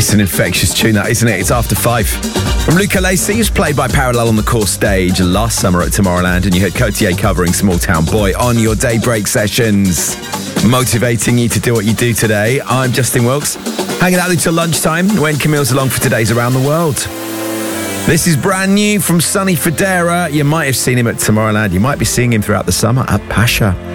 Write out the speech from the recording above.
It's an infectious tune, that, isn't it? It's After 5. From Luca Lacey, who's played by Parallel on the core stage last summer at Tomorrowland, and you heard Cotier covering Small Town Boy on your Daybreak sessions. Motivating you to do what you do today. I'm Justin Wilkes, hanging out until lunchtime when Camille's along for today's Around the World. This is brand new from Sonny Fodera. You might have seen him at Tomorrowland. You might be seeing him throughout the summer at Pacha.